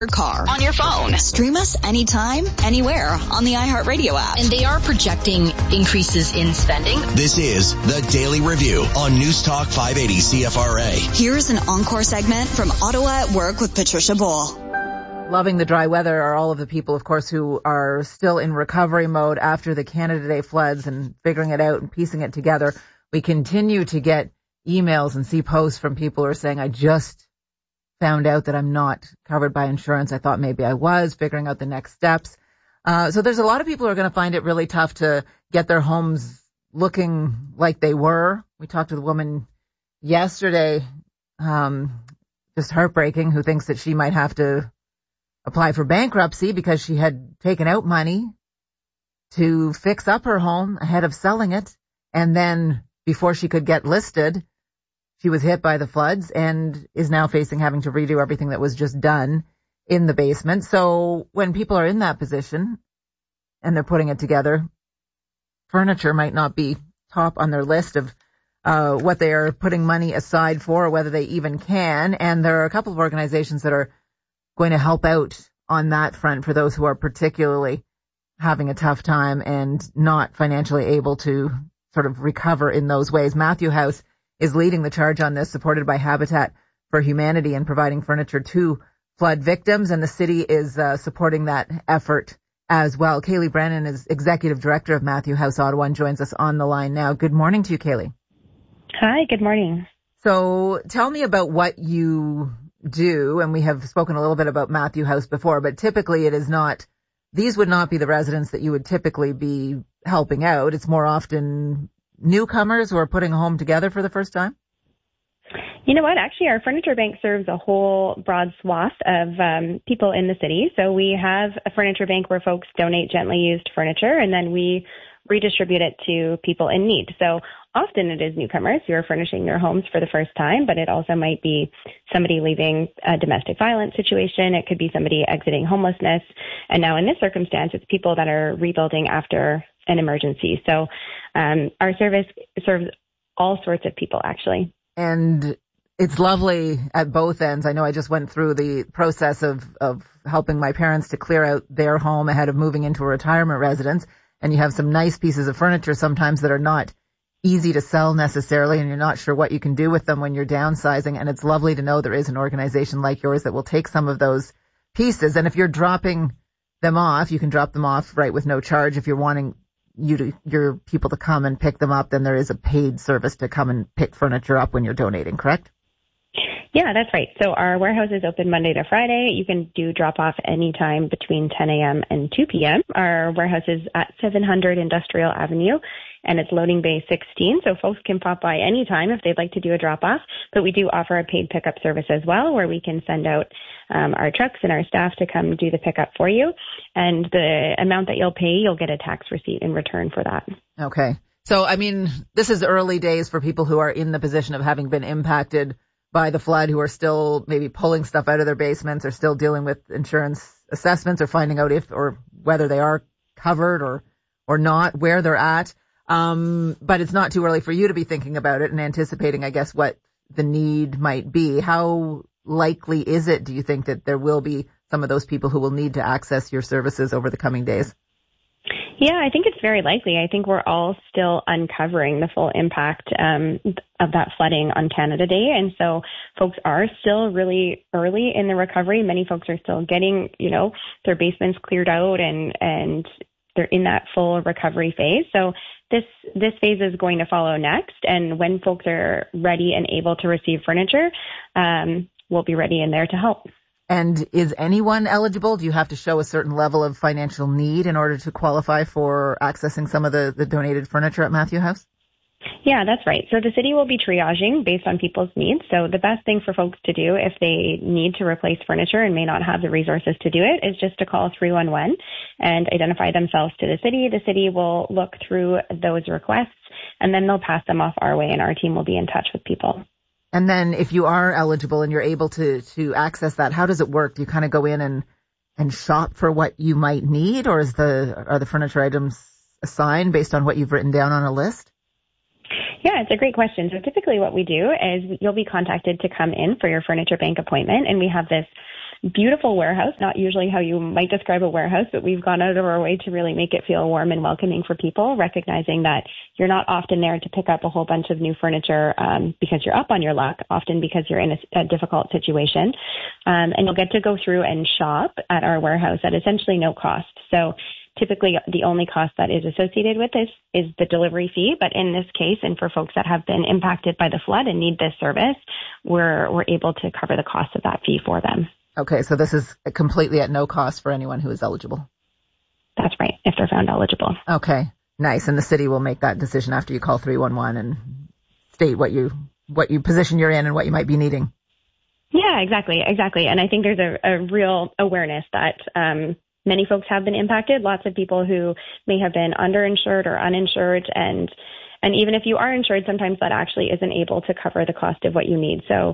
car, on your phone. Stream us anytime, anywhere on the iHeartRadio app. And they are projecting increases in spending. This is the Daily Review on News Talk 580 CFRA. Here's an encore segment from Ottawa at Work with Patricia Bull. Loving the dry weather are all of the people, of course, who are still in recovery mode after the Canada Day floods and figuring it out and piecing it together. We continue to get emails and see posts from people who are saying, I just found out that I'm not covered by insurance. I thought maybe I was, figuring out the next steps. So there's a lot of people who are going to find it really tough to get their homes looking like they were. We talked to the woman yesterday, just heartbreaking, who thinks that she might have to apply for bankruptcy because she had taken out money to fix up her home ahead of selling it. And then before she could get listed, she was hit by the floods and is now facing having to redo everything that was just done in the basement. So when people are in that position and they're putting it together, furniture might not be top on their list of what they are putting money aside for, or whether they even can. And there are a couple of organizations that are going to help out on that front for those who are particularly having a tough time and not financially able to sort of recover in those ways. Matthew House is leading the charge on this, supported by Habitat for Humanity and providing furniture to flood victims. And the city is supporting that effort as well. Kaylee Brennan is Executive Director of Matthew House Ottawa and joins us on the line now. Good morning to you, Kaylee. Hi, good morning. So tell me about what you do. And we have spoken a little bit about Matthew House before, but typically it is not, these would not be the residents that you would typically be helping out. It's more often newcomers who are putting a home together for the first time? You know what? Actually, our furniture bank serves a whole broad swath of people in the city. So we have a furniture bank where folks donate gently used furniture, and then we redistribute it to people in need. So often it is newcomers who are furnishing their homes for the first time, but it also might be somebody leaving a domestic violence situation. It could be somebody exiting homelessness. And now in this circumstance, it's people that are rebuilding after an emergency. So our service serves all sorts of people, actually. And it's lovely at both ends. I know I just went through the process of helping my parents to clear out their home ahead of moving into a retirement residence. And you have some nice pieces of furniture sometimes that are not easy to sell necessarily, and you're not sure what you can do with them when you're downsizing. And it's lovely to know there is an organization like yours that will take some of those pieces. And if you're dropping them off, you can drop them off right with no charge. If you're wanting your people to come and pick them up, then there is a paid service to come and pick furniture up when you're donating, correct? Yeah, that's right. So our warehouse is open Monday to Friday. You can do drop-off anytime between 10 a.m. and 2 p.m. Our warehouse is at 700 Industrial Avenue, and it's loading bay 16, so folks can pop by anytime if they'd like to do a drop-off. But we do offer a paid pickup service as well, where we can send out our trucks and our staff to come do the pickup for you. And the amount that you'll pay, you'll get a tax receipt in return for that. Okay. So, I mean, this is early days for people who are in the position of having been impacted by the flood, who are still maybe pulling stuff out of their basements or still dealing with insurance assessments or finding out if or whether they are covered or not, where they're at. But it's not too early for you to be thinking about it and anticipating, I guess, what the need might be. How likely is it, do you think, that there will be some of those people who will need to access your services over the coming days? Yeah, I think it's very likely. I think we're all still uncovering the full impact of that flooding on Canada Day. And so folks are still really early in the recovery. Many folks are still getting, their basements cleared out and they're in that full recovery phase. So this phase is going to follow next. And when folks are ready and able to receive furniture, we'll be ready and there to help. And is anyone eligible? Do you have to show a certain level of financial need in order to qualify for accessing some of the donated furniture at Matthew House? Yeah, that's right. So the city will be triaging based on people's needs. So the best thing for folks to do if they need to replace furniture and may not have the resources to do it is just to call 311 and identify themselves to the city. The city will look through those requests and then they'll pass them off our way and our team will be in touch with people. And then if you are eligible and you're able to access that, how does it work? Do you kind of go in and shop for what you might need, or are the furniture items assigned based on what you've written down on a list? Yeah, it's a great question. So typically what we do is you'll be contacted to come in for your furniture bank appointment, and we have this beautiful warehouse, not usually how you might describe a warehouse, but we've gone out of our way to really make it feel warm and welcoming for people, recognizing that you're not often there to pick up a whole bunch of new furniture because you're up on your luck, often because you're in a difficult situation. And you'll get to go through and shop at our warehouse at essentially no cost. So typically, the only cost that is associated with this is the delivery fee. But in this case, and for folks that have been impacted by the flood and need this service, we're able to cover the cost of that fee for them. Okay, so this is completely at no cost for anyone who is eligible. That's right, if they're found eligible. Okay, nice. And the city will make that decision after you call 311 and state what you position you're in and what you might be needing. Yeah, exactly. And I think there's a real awareness that many folks have been impacted. Lots of people who may have been underinsured or uninsured, and even if you are insured, sometimes that actually isn't able to cover the cost of what you need. So,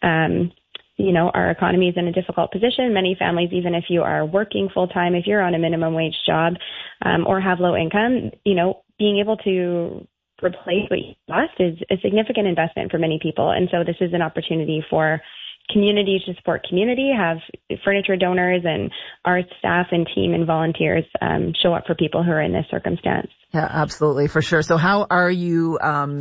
our economy is in a difficult position. Many families, even if you are working full time, if you're on a minimum wage job or have low income, being able to replace what you lost is a significant investment for many people. And so this is an opportunity for community to support community, have furniture donors and our staff and team and volunteers show up for people who are in this circumstance. Yeah, absolutely, for sure. So how are you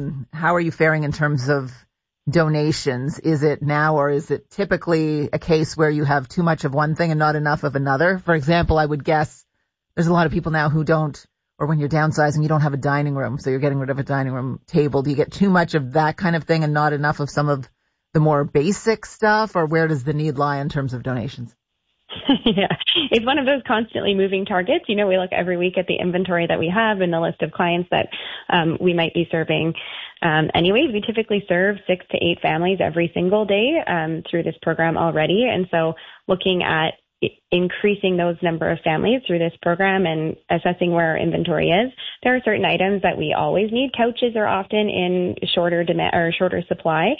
faring in terms of donations? Is it now, or is it typically a case where you have too much of one thing and not enough of another? For example, I would guess there's a lot of people now who don't, or when you're downsizing, you don't have a dining room, so you're getting rid of a dining room table. Do you get too much of that kind of thing and not enough of some of the more basic stuff, or where does the need lie in terms of donations? Yeah, it's one of those constantly moving targets. We look every week at the inventory that we have and the list of clients that we might be serving. Anyways, we typically serve 6 to 8 families every single day through this program already. And so looking at increasing those number of families through this program and assessing where our inventory is, there are certain items that we always need. Couches are often in shorter demand or shorter supply.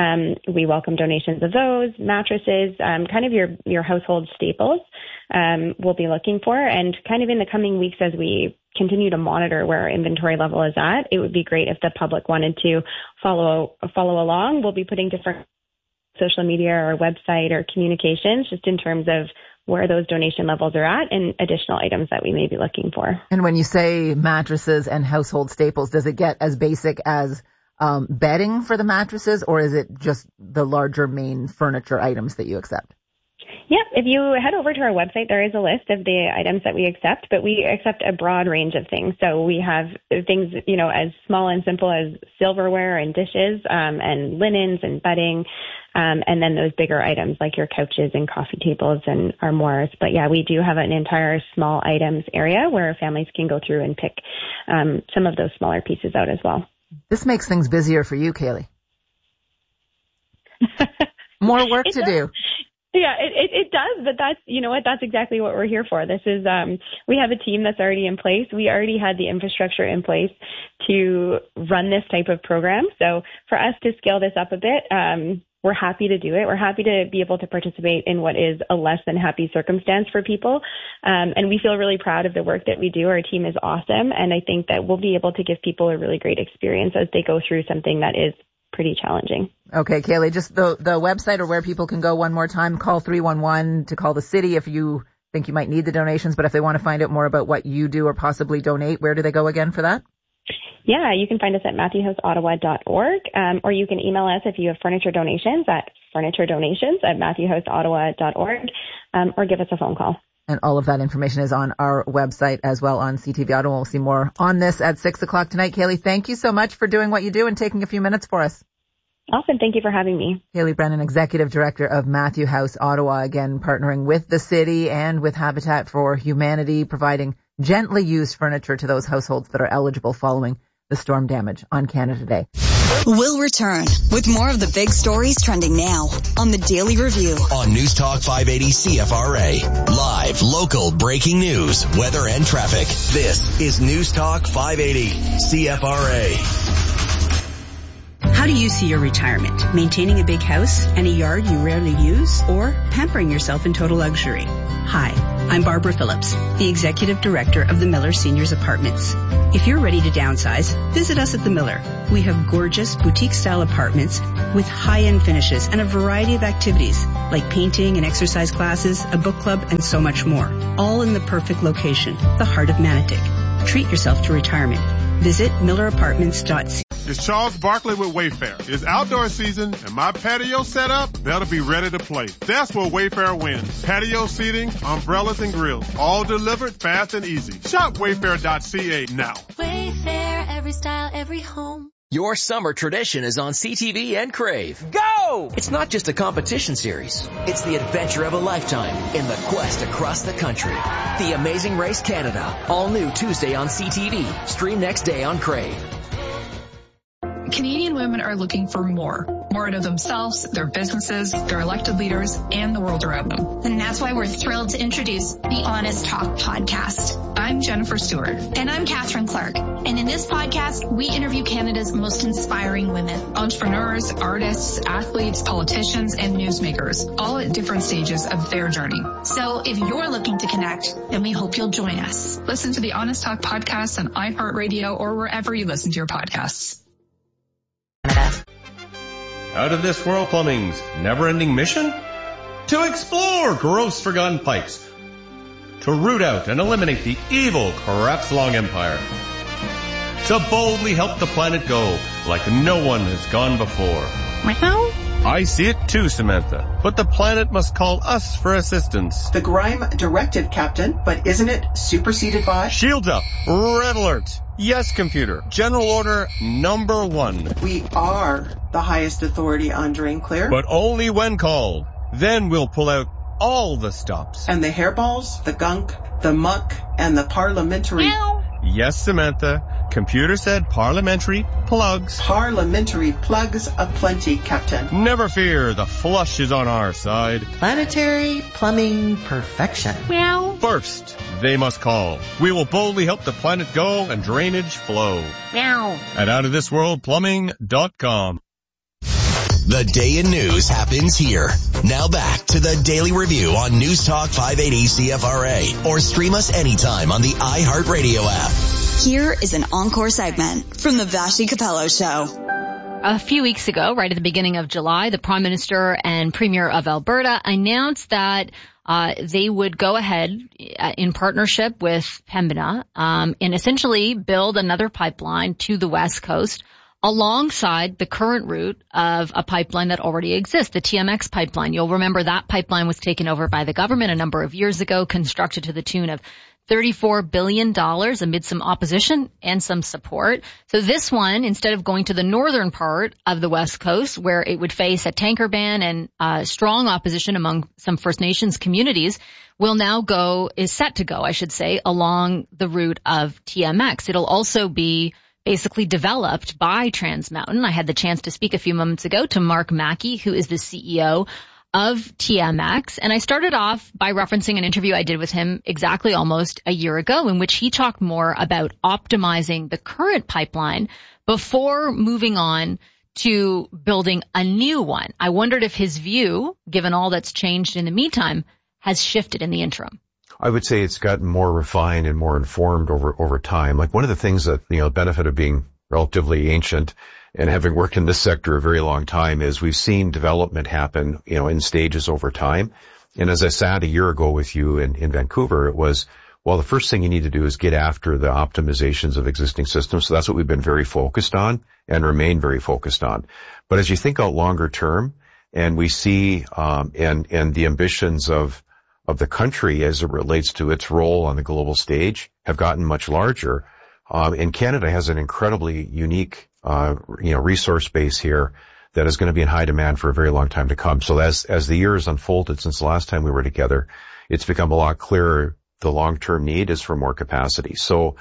We welcome donations of those, mattresses, kind of your household staples we'll be looking for. And kind of in the coming weeks as we continue to monitor where our inventory level is at, it would be great if the public wanted to follow along. We'll be putting different social media or website or communications just in terms of where those donation levels are at and additional items that we may be looking for. And when you say mattresses and household staples, does it get as basic as bedding for the mattresses, or is it just the larger main furniture items that you accept? Yeah, if you head over to our website, there is a list of the items that we accept, but we accept a broad range of things. So we have things, as small and simple as silverware and dishes, and linens and bedding, and then those bigger items like your couches and coffee tables and armoires. But yeah, we do have an entire small items area where families can go through and pick some of those smaller pieces out as well. This makes things busier for you, Kaylee. More work to do. Yeah, it does, but that's, that's exactly what we're here for. This is, we have a team that's already in place. We already had the infrastructure in place to run this type of program. So for us to scale this up a bit, we're happy to do it. We're happy to be able to participate in what is a less than happy circumstance for people. And we feel really proud of the work that we do. Our team is awesome. And I think that we'll be able to give people a really great experience as they go through something that is pretty challenging. Okay, Kaylee, just the website or where people can go one more time. Call 311 to call the city if you think you might need the donations. But if they want to find out more about what you do or possibly donate, where do they go again for that? Yeah, you can find us at MatthewHouseOttawa.org, or you can email us if you have furniture donations at furnituredonations@MatthewHouseOttawa.org, or give us a phone call. And all of that information is on our website as well on CTV Ottawa. We'll see more on this at 6 o'clock tonight. Kaylee, thank you so much for doing what you do and taking a few minutes for us. Awesome. Thank you for having me. Kaylee Brennan, Executive Director of Matthew House Ottawa, again partnering with the city and with Habitat for Humanity, providing gently used furniture to those households that are eligible following the storm damage on Canada Day. We'll return with more of the big stories trending now on the Daily Review. On News Talk 580 CFRA. Live, local, breaking news, weather and traffic. This is News Talk 580 CFRA. How do you see your retirement? Maintaining a big house and a yard you rarely use, or pampering yourself in total luxury? Hi, I'm Barbara Phillips, the Executive Director of the Miller Seniors Apartments. If you're ready to downsize, visit us at the Miller. We have gorgeous boutique-style apartments with high-end finishes and a variety of activities like painting and exercise classes, a book club, and so much more. All in the perfect location, the heart of Manotick. Treat yourself to retirement. Visit millerapartments.ca. It's Charles Barkley with Wayfair. It's outdoor season and my patio set up better be ready to play. That's where Wayfair wins. Patio seating, umbrellas and grills, all delivered fast and easy. Shop wayfair.ca now. Wayfair, every style, every home. Your summer tradition is on CTV and Crave. Go! It's not just a competition series. It's the adventure of a lifetime in the quest across the country. The Amazing Race Canada. All new Tuesday on CTV. Stream next day on Crave. Canadian women are looking for more out of themselves, their businesses, their elected leaders, and the world around them. And that's why we're thrilled to introduce the Honest Talk podcast. I'm Jennifer Stewart. And I'm Catherine Clark. And in this podcast, we interview Canada's most inspiring women. Entrepreneurs, artists, athletes, politicians, and newsmakers, all at different stages of their journey. So if you're looking to connect, then we hope you'll join us. Listen to the Honest Talk podcast on iHeartRadio or wherever you listen to your podcasts. Out of This World Plumbing's never-ending mission? To explore gross forgotten pipes. To root out and eliminate the evil Crapslong Empire. To boldly help the planet go like no one has gone before. Wow. I see it too, Samantha. But the planet must call us for assistance. The Grime directive, Captain, but isn't it superseded by? Shields up. Red alert. Yes, computer. General order number 1. We are the highest authority on drain clear. But only when called. Then we'll pull out all the stops. And the hairballs, the gunk, the muck, and the parliamentary... Meow. Yes, Samantha. Computer said parliamentary plugs. Parliamentary plugs aplenty, Captain. Never fear, the flush is on our side. Planetary plumbing perfection. Meow. First, they must call. We will boldly help the planet go and drainage flow. Meow. At OutOfThisWorldPlumbing.com. The day in news happens here. Now back to the Daily Review on News Talk 580 CFRA or stream us anytime on the iHeartRadio app. Here is an encore segment from the Vassy Capello Show. A few weeks ago, right at the beginning of July, the Prime Minister and Premier of Alberta announced that they would go ahead in partnership with Pembina and essentially build another pipeline to the West Coast alongside the current route of a pipeline that already exists, the TMX pipeline. You'll remember that pipeline was taken over by the government a number of years ago, constructed to the tune of $34 billion amid some opposition and some support. So this one, instead of going to the northern part of the West Coast, where it would face a tanker ban and strong opposition among some First Nations communities, is set to go, along the route of TMX. It'll also be basically developed by Trans Mountain. I had the chance to speak a few moments ago to Mark Mackey, who is the CEO of TMX. And I started off by referencing an interview I did with him exactly almost a year ago, in which he talked more about optimizing the current pipeline before moving on to building a new one. I wondered if his view, given all that's changed in the meantime, has shifted in the interim. I would say it's gotten more refined and more informed over time. Like one of the things that, benefit of being relatively ancient and having worked in this sector a very long time is we've seen development happen, in stages over time. And as I sat a year ago with you in Vancouver, it was, well, the first thing you need to do is get after the optimizations of existing systems. So that's what we've been very focused on and remain very focused on. But as you think out longer term and we see, and the ambitions of the country as it relates to its role on the global stage have gotten much larger. And Canada has an incredibly unique, resource base here that is going to be in high demand for a very long time to come. So as the years unfolded since the last time we were together, it's become a lot clearer the long-term need is for more capacity. So,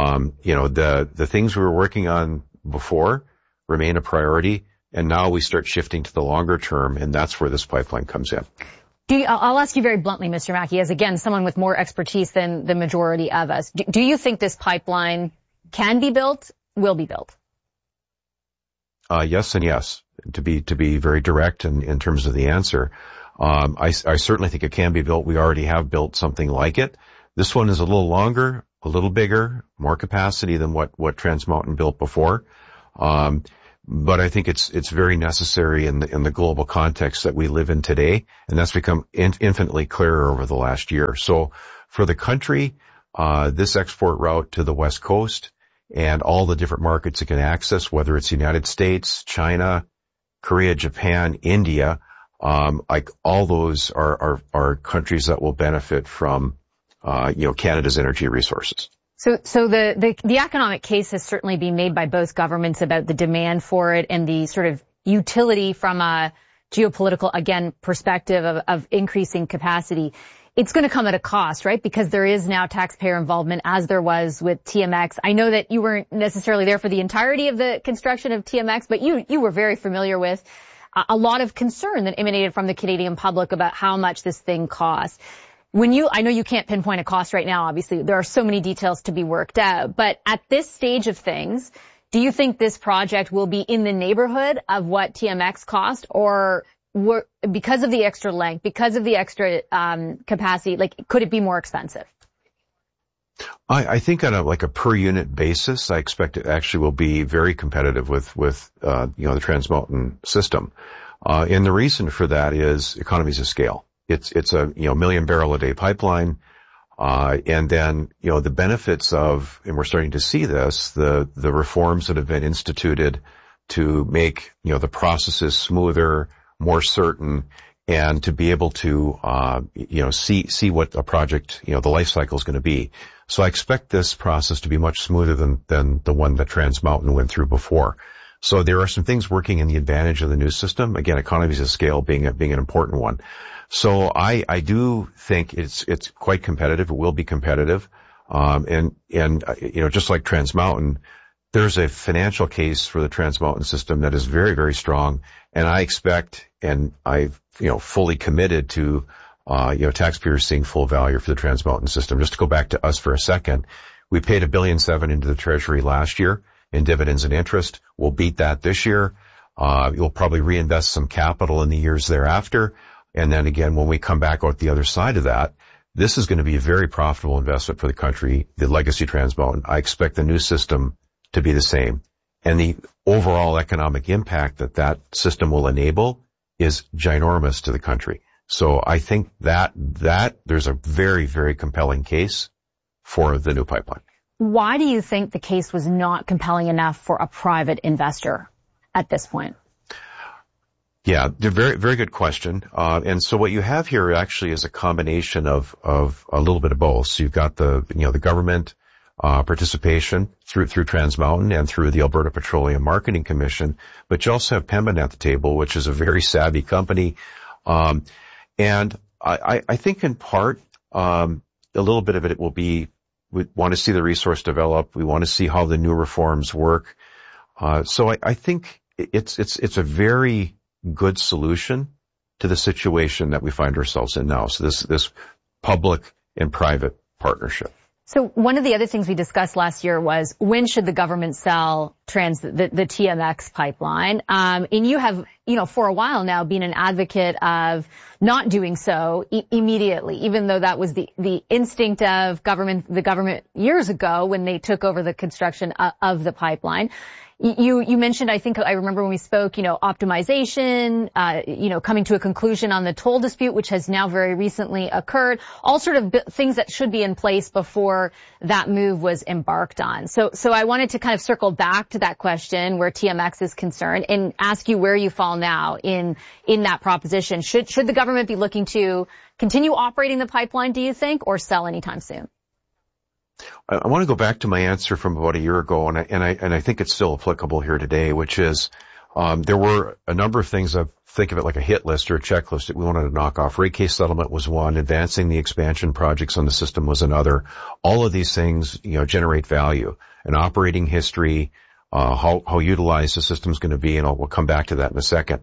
the things we were working on before remain a priority. And now we start shifting to the longer term, and that's where this pipeline comes in. I'll ask you very bluntly, Mr. Mackey, as again, someone with more expertise than the majority of us. Do you think this pipeline can be built, will be built? Yes and yes. To be very direct in terms of the answer. I certainly think it can be built. We already have built something like it. This one is a little longer, a little bigger, more capacity than what Trans Mountain built before. But I think it's very necessary in the global context that we live in today, and that's become infinitely clearer over the last year. So for the country, this export route to the West Coast and all the different markets it can access, whether it's the United States, China, Korea, Japan, India, like all those are countries that will benefit from, Canada's energy resources. So the economic case has certainly been made by both governments about the demand for it and the sort of utility from a geopolitical, again, perspective of increasing capacity. It's going to come at a cost, right? Because there is now taxpayer involvement, as there was with TMX. I know that you weren't necessarily there for the entirety of the construction of TMX, but you were very familiar with a lot of concern that emanated from the Canadian public about how much this thing costs. I know you can't pinpoint a cost right now, obviously. There are so many details to be worked out. But at this stage of things, do you think this project will be in the neighborhood of what TMX cost, or because of the extra length, because of the extra capacity, could it be more expensive? I think on a per unit basis, I expect it actually will be very competitive with the Trans Mountain system. And the reason for that is economies of scale. It's a, million barrel a day pipeline. And then, the benefits of, and we're starting to see this, the reforms that have been instituted to make, the processes smoother, more certain, and to be able to, see what a project, the life cycle is going to be. So I expect this process to be much smoother than the one that Trans Mountain went through before. So there are some things working in the advantage of the new system. Again, economies of scale being an important one. So I do think it's quite competitive. It will be competitive. And just like Trans Mountain, there's a financial case for the Trans Mountain system that is very, very strong. And I expect, and I've, fully committed to, taxpayers seeing full value for the Trans Mountain system. Just to go back to us for a second, we paid $1.7 billion into the Treasury last year in dividends and interest. We'll beat that this year. You'll probably reinvest some capital in the years thereafter. And then again, when we come back out the other side of that, this is going to be a very profitable investment for the country, the legacy Trans Mountain. I expect the new system to be the same. And the overall economic impact that system will enable is ginormous to the country. So I think that there's a very, very compelling case for the new pipeline. Why do you think the case was not compelling enough for a private investor at this point? Yeah, very, very good question. And so what you have here actually is a combination of a little bit of both. So you've got the government, participation through Trans Mountain and through the Alberta Petroleum Marketing Commission, but you also have Pembina at the table, which is a very savvy company. And I think in part, a little bit of it will be, we want to see the resource develop. We want to see how the new reforms work. So I think it's a very good solution to the situation that we find ourselves in now. So this public and private partnership. So one of the other things we discussed last year was when should the government sell the TMX pipeline? And you have, for a while now been an advocate of not doing so immediately, even though that was the instinct of the government years ago when they took over the construction of the pipeline. You mentioned, I think I remember when we spoke, optimization, coming to a conclusion on the toll dispute, which has now very recently occurred, all sort of things that should be in place before that move was embarked on. So I wanted to kind of circle back to that question where TMX is concerned and ask you where you fall now in that proposition. Should the government be looking to continue operating the pipeline, do you think, or sell anytime soon? I want to go back to my answer from about a year ago, and I think it's still applicable here today, which is there were a number of things. I think of it like a hit list or a checklist that we wanted to knock off. Rate case settlement was one. Advancing the expansion projects on the system was another. All of these things, generate value. An operating history, how utilized the system is going to be, and we'll come back to that in a second.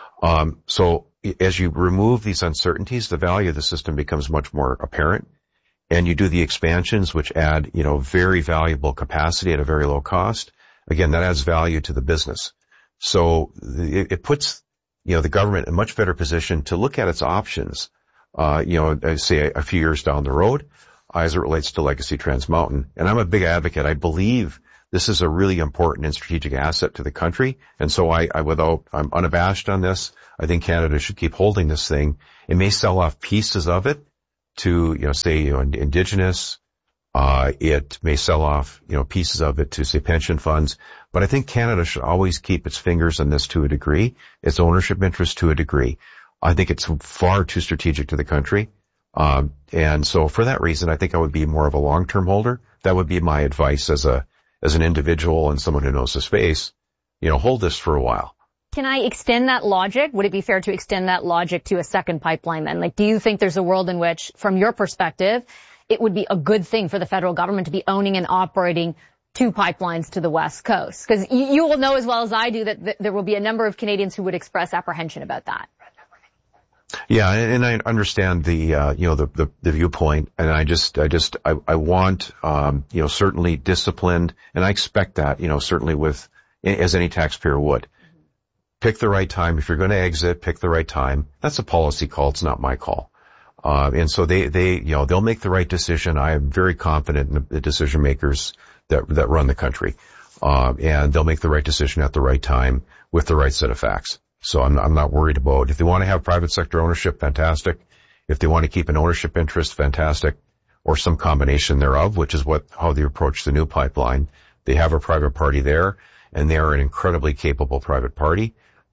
So as you remove these uncertainties, the value of the system becomes much more apparent. And you do the expansions, which add, very valuable capacity at a very low cost. Again, that adds value to the business. So it puts the government in a much better position to look at its options, say a few years down the road, as it relates to Legacy Trans Mountain. And I'm a big advocate. I believe this is a really important and strategic asset to the country. And so I'm unabashed on this. I think Canada should keep holding this thing. It may sell off pieces of it to, Indigenous. It may sell off, pieces of it to, say, pension funds. But I think Canada should always keep its fingers on this to a degree, its ownership interest to a degree. I think it's far too strategic to the country. And so for that reason, I think I would be more of a long-term holder. That would be my advice as an individual and someone who knows the space. Hold this for a while. Can I extend that logic? Would it be fair to extend that logic to a second pipeline then? Like, do you think there's a world in which, from your perspective, it would be a good thing for the federal government to be owning and operating 2 pipelines to the West Coast? Because you will know as well as I do that there will be a number of Canadians who would express apprehension about that. Yeah, and I understand the viewpoint, and I want, certainly disciplined, and I expect that, certainly as any taxpayer would. Pick the right time. If you're going to exit, pick the right time. That's a policy call. It's not my call. And so they'll make the right decision. I am very confident in the decision makers that run the country. And they'll make the right decision at the right time with the right set of facts. So I'm not worried about, if they want to have private sector ownership, fantastic. If they want to keep an ownership interest, fantastic. Or some combination thereof, which is how they approach the new pipeline. They have a private party there, and they are an incredibly capable private party.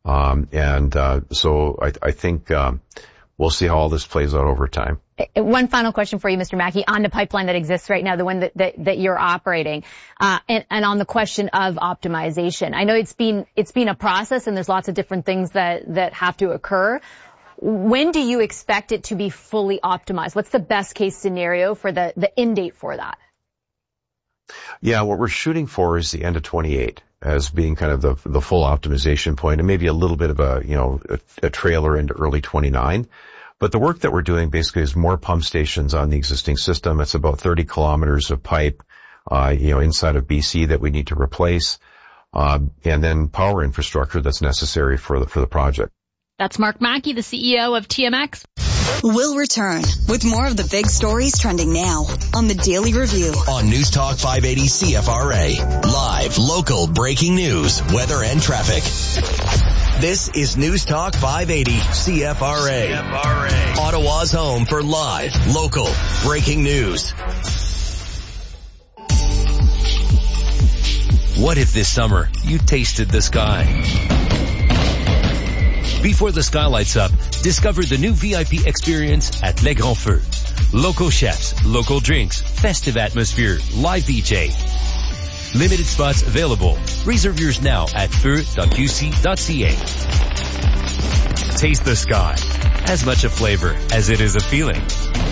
So I think, we'll see how all this plays out over time. One final question for you, Mr. Mackey, on the pipeline that exists right now, the one that you're operating, and on the question of optimization. I know it's been a process, and there's lots of different things that have to occur. When do you expect it to be fully optimized? What's the best case scenario for the end date for that? Yeah, what we're shooting for is the end of 28 as being kind of the full optimization point, and maybe a little bit of a trailer into early 29. But the work that we're doing basically is more pump stations on the existing system. It's about 30 kilometers of pipe, inside of BC that we need to replace, and then power infrastructure that's necessary for the project. That's Mark Mackey, the CEO of TMX. We'll return with more of the big stories trending now on the Daily Review. On News Talk 580 CFRA. Live, local, breaking news, weather, and traffic. This is News Talk 580 CFRA. Ottawa's home for live, local, breaking news. What if this summer you tasted the sky? Before the sky lights up, discover the new VIP experience at Les Grands Feux. Local chefs, local drinks, festive atmosphere, live DJ. Limited spots available. Reserve yours now at feu.qc.ca. Taste the sky. As much a flavor as it is a feeling.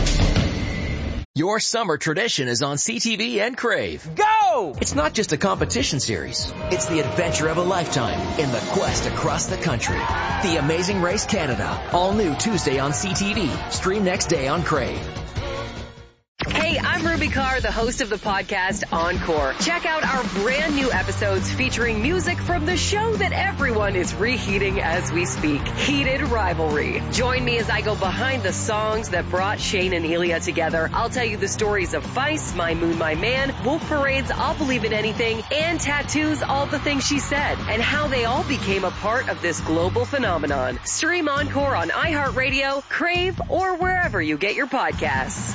Your summer tradition is on CTV and Crave. Go! It's not just a competition series. It's the adventure of a lifetime in the quest across the country. The Amazing Race Canada. All new Tuesday on CTV. Stream next day on Crave. Hey, I'm Ruby Carr, the host of the podcast Encore. Check out our brand new episodes featuring music from the show that everyone is reheating as we speak, Heated Rivalry. Join me as I go behind the songs that brought Shane and Ilya together. I'll tell you the stories of Feist, My Moon, My Man, Wolf Parade's I'll Believe in Anything, and Tattoo's All the Things She Said, and how they all became a part of this global phenomenon. Stream Encore on iHeartRadio, Crave, or wherever you get your podcasts.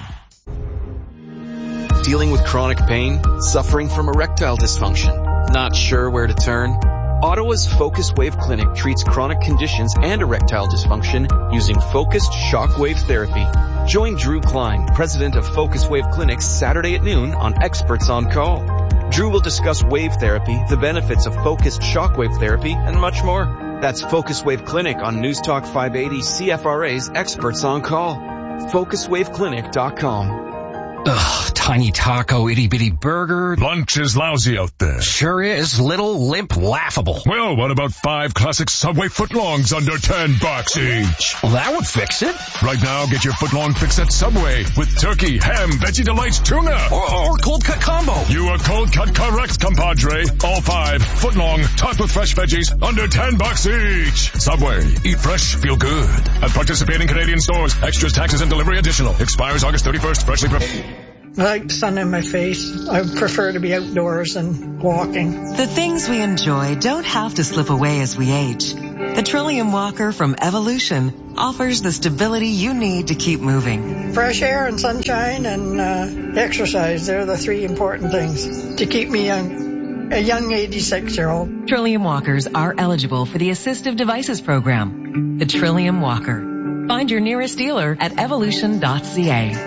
Dealing with chronic pain, suffering from erectile dysfunction, not sure where to turn? Ottawa's Focus Wave Clinic treats chronic conditions and erectile dysfunction using focused shockwave therapy. Join Drew Klein, president of Focus Wave Clinics, Saturday at noon on Experts on Call. Drew will discuss wave therapy, the benefits of focused shockwave therapy, and much more. That's Focus Wave Clinic on News Talk 580 CFRA's Experts on Call. FocusWaveClinic.com. Ugh, tiny taco, itty-bitty burger. Lunch is lousy out there. Sure is. Little, limp, laughable. Well, what about 5 classic Subway footlongs under $10 each? Well, that would fix it. Right now, get your footlong fix at Subway with turkey, ham, Veggie Delights, tuna. Or cold cut combo. You are cold cut correct, compadre. All 5 footlong, topped with fresh veggies, under $10 each. Subway. Eat fresh, feel good. At participating Canadian stores. Extras, taxes, and delivery additional. Expires August 31st. Freshly prepared. I like the sun in my face. I prefer to be outdoors and walking. The things we enjoy don't have to slip away as we age. The Trillium Walker from Evolution offers the stability you need to keep moving. Fresh air and sunshine and exercise, they're the 3 important things to keep me young. A young 86-year-old. Trillium Walkers are eligible for the Assistive Devices Program. The Trillium Walker. Find your nearest dealer at evolution.ca.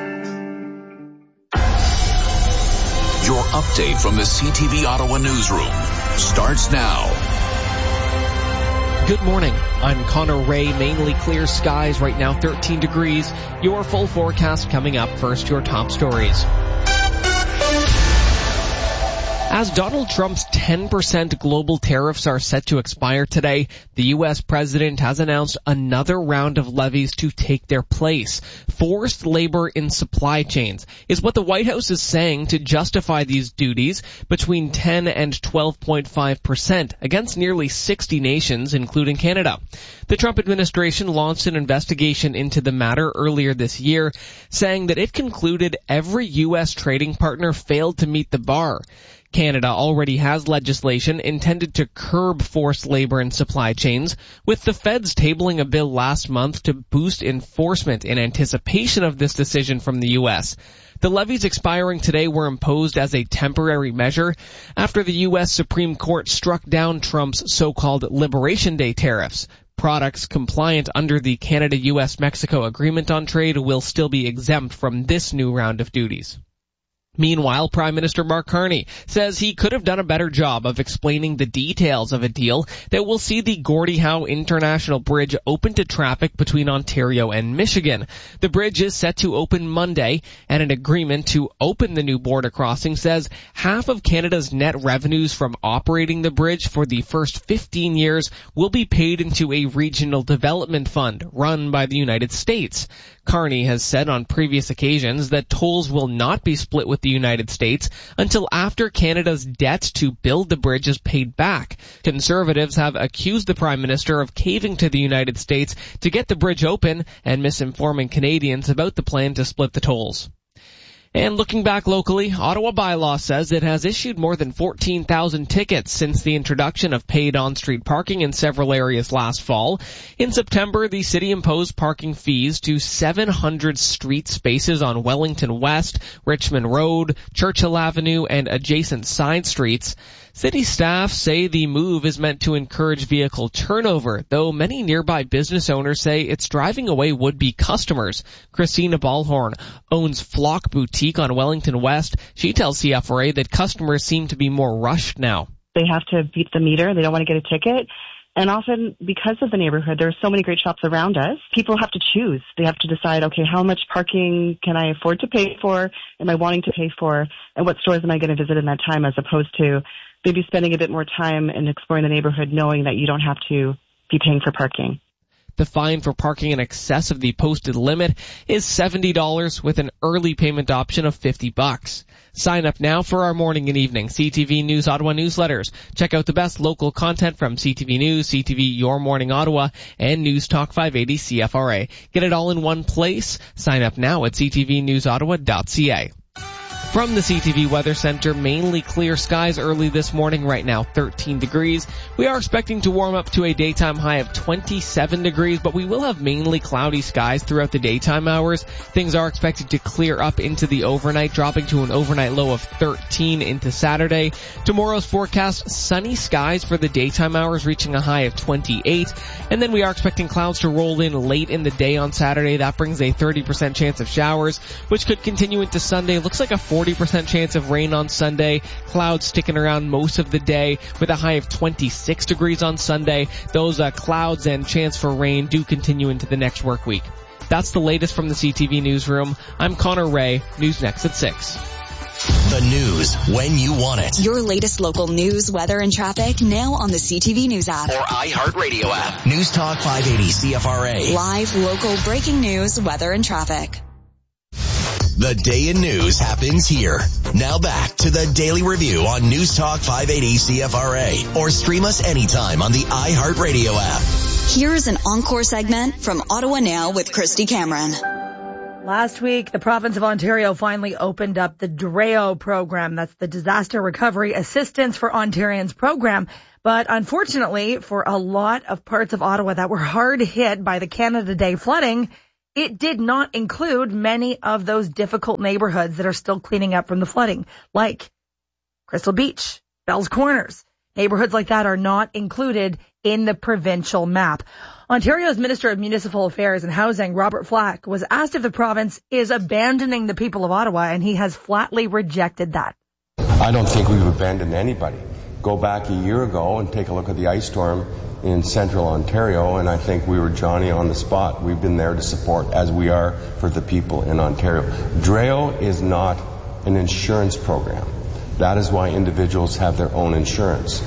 Your update from the CTV Ottawa newsroom starts now. Good morning. I'm Connor Ray. Mainly clear skies right now, 13 degrees. Your full forecast coming up. First, your top stories. As Donald Trump's 10% global tariffs are set to expire today, the U.S. president has announced another round of levies to take their place. Forced labor in supply chains is what the White House is saying to justify these duties between 10 and 12.5% against nearly 60 nations, including Canada. The Trump administration launched an investigation into the matter earlier this year, saying that it concluded every U.S. trading partner failed to meet the bar. Canada already has legislation intended to curb forced labor in supply chains, with the feds tabling a bill last month to boost enforcement in anticipation of this decision from the U.S. The levies expiring today were imposed as a temporary measure after the U.S. Supreme Court struck down Trump's so-called Liberation Day tariffs. Products compliant under the Canada-U.S.-Mexico Agreement on Trade will still be exempt from this new round of duties. Meanwhile, Prime Minister Mark Carney says he could have done a better job of explaining the details of a deal that will see the Gordie Howe International Bridge open to traffic between Ontario and Michigan. The bridge is set to open Monday, and an agreement to open the new border crossing says half of Canada's net revenues from operating the bridge for the first 15 years will be paid into a regional development fund run by the United States. Carney has said on previous occasions that tolls will not be split with the United States until after Canada's debt to build the bridge is paid back. Conservatives have accused the Prime Minister of caving to the United States to get the bridge open and misinforming Canadians about the plan to split the tolls. And looking back locally, Ottawa bylaw says it has issued more than 14,000 tickets since the introduction of paid on-street parking in several areas last fall. In September, the city imposed parking fees to 700 street spaces on Wellington West, Richmond Road, Churchill Avenue, and adjacent side streets. City staff say the move is meant to encourage vehicle turnover, though many nearby business owners say it's driving away would-be customers. Christina Ballhorn owns Flock Boutique on Wellington West. She tells CFRA that customers seem to be more rushed now. They have to beat the meter. They don't want to get a ticket. And often, because of the neighborhood, there are so many great shops around us, people have to choose. They have to decide, okay, how much parking can I afford to pay for? Am I wanting to pay for? And what stores am I going to visit in that time, as opposed to maybe spending a bit more time and exploring the neighborhood knowing that you don't have to be paying for parking. The fine for parking in excess of the posted limit is $70 with an early payment option of $50. Sign up now for our morning and evening CTV News Ottawa newsletters. Check out the best local content from CTV News, CTV Your Morning Ottawa, and News Talk 580 CFRA. Get it all in one place. Sign up now at ctvnewsottawa.ca. From the CTV Weather Center, mainly clear skies early this morning, right now 13 degrees. We are expecting to warm up to a daytime high of 27 degrees, but we will have mainly cloudy skies throughout the daytime hours. Things are expected to clear up into the overnight, dropping to an overnight low of 13 into Saturday. Tomorrow's forecast, sunny skies for the daytime hours, reaching a high of 28. And then we are expecting clouds to roll in late in the day on Saturday. That brings a 30% chance of showers, which could continue into Sunday. Looks like a 40% chance of rain on Sunday. Clouds sticking around most of the day with a high of 26 degrees on Sunday. Those clouds and chance for rain do continue into the next work week. That's the latest from the CTV newsroom. I'm Connor Ray. News next at 6. The news when you want it. Your latest local news, weather, and traffic now on the CTV News app. Or iHeartRadio app. News Talk 580 CFRA. Live, local, breaking news, weather, and traffic. The day in news happens here. Now back to the Daily Review on News Talk 580 CFRA. Or stream us anytime on the iHeartRadio app. Here's an encore segment from Ottawa Now with Christy Cameron. Last week, the province of Ontario finally opened up the DREO program. That's the Disaster Recovery Assistance for Ontarians program. But unfortunately, for a lot of parts of Ottawa that were hard hit by the Canada Day flooding, it did not include many of those difficult neighborhoods that are still cleaning up from the flooding, like Crystal Beach, Bell's Corners. Neighborhoods like that are not included in the provincial map. Ontario's Minister of Municipal Affairs and Housing, Robert Flack, was asked if the province is abandoning the people of Ottawa, and he has flatly rejected that. I don't think we've abandoned anybody. Go back a year ago and take a look at the ice storm in central Ontario, and I think we were Johnny on the spot. We've been there to support, as we are for the people in Ontario. DREO is not an insurance program. That is why individuals have their own insurance.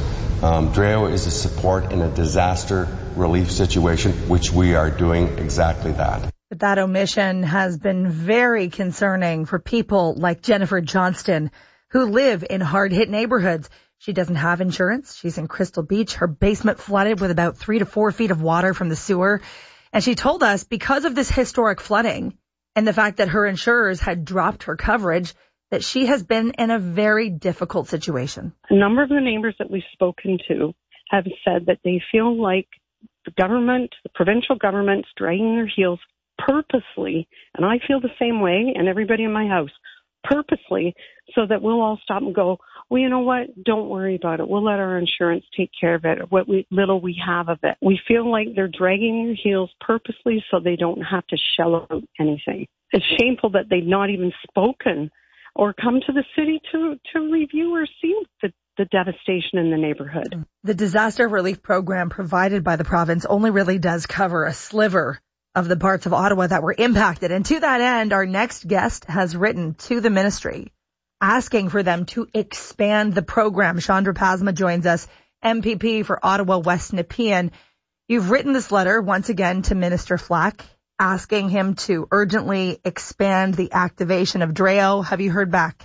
DREO is a support in a disaster relief situation, which we are doing exactly that. But that omission has been very concerning for people like Jennifer Johnston, who live in hard-hit neighborhoods. She doesn't have insurance. She's in Crystal Beach. Her basement flooded with about 3 to 4 feet of water from the sewer. And she told us because of this historic flooding and the fact that her insurers had dropped her coverage, that she has been in a very difficult situation. A number of the neighbors that we've spoken to have said that they feel like the government, the provincial government's dragging their heels purposely, and I feel the same way, and everybody in my house, purposely, so that we'll all stop and go, well, you know what? Don't worry about it. We'll let our insurance take care of it, what little we have of it. We feel like they're dragging their heels purposely so they don't have to shell out anything. It's shameful that they've not even spoken or come to the city to review or see the devastation in the neighborhood. The disaster relief program provided by the province only really does cover a sliver of the parts of Ottawa that were impacted. And to that end, our next guest has written to the ministry asking for them to expand the program. Chandra Pasma joins us, MPP for Ottawa West Nepean. You've written this letter once again to Minister Flack, asking him to urgently expand the activation of DREO. Have you heard back?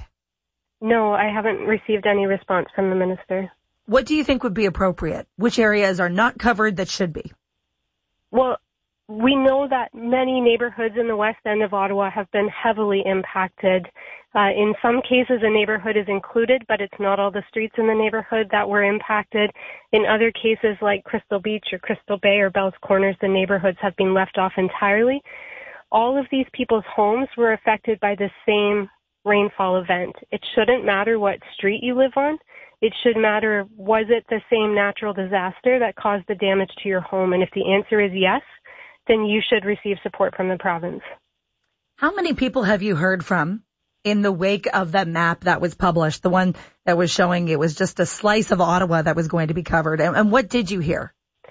No, I haven't received any response from the minister. What do you think would be appropriate? Which areas are not covered that should be? Well, we know that many neighborhoods in the west end of Ottawa have been heavily impacted. In some cases, a neighborhood is included, but it's not all the streets in the neighborhood that were impacted. In other cases, like Crystal Beach or Crystal Bay or Bell's Corners, the neighborhoods have been left off entirely. All of these people's homes were affected by the same rainfall event. It shouldn't matter what street you live on. It should matter, was it the same natural disaster that caused the damage to your home? And if the answer is yes, then you should receive support from the province. How many people have you heard from in the wake of that map that was published, the one that was showing it was just a slice of Ottawa that was going to be covered? And what did you hear?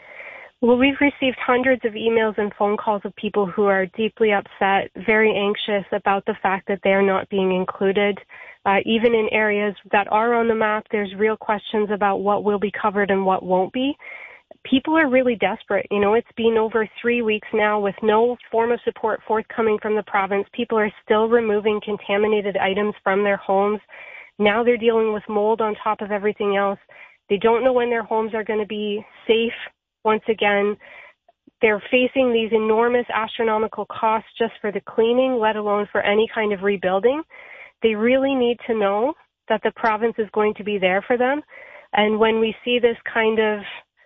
Well, we've received hundreds of emails and phone calls of people who are deeply upset, very anxious about the fact that they are not being included. Even in areas that are on the map, there's real questions about what will be covered and what won't be. People are really desperate. You know, it's been over 3 weeks now with no form of support forthcoming from the province. People are still removing contaminated items from their homes. Now they're dealing with mold on top of everything else. They don't know when their homes are going to be safe once again. They're facing these enormous astronomical costs just for the cleaning, let alone for any kind of rebuilding. They really need to know that the province is going to be there for them. And when we see this kind of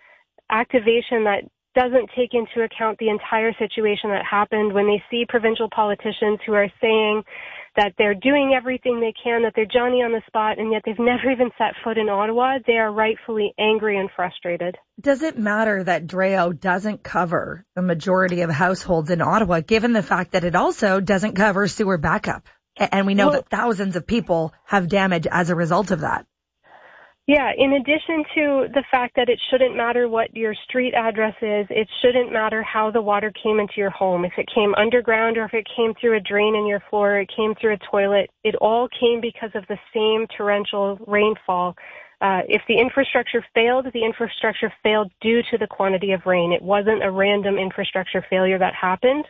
activation that doesn't take into account the entire situation that happened, when they see provincial politicians who are saying that they're doing everything they can, that they're Johnny on the spot, and yet they've never even set foot in Ottawa, they are rightfully angry and frustrated. Does it matter that DREO doesn't cover the majority of households in Ottawa, given the fact that it also doesn't cover sewer backup? And we know that thousands of people have damage as a result of that. Yeah, in addition to the fact that it shouldn't matter what your street address is, it shouldn't matter how the water came into your home. If it came underground or if it came through a drain in your floor, it came through a toilet, it all came because of the same torrential rainfall. If the infrastructure failed due to the quantity of rain. It wasn't a random infrastructure failure that happened.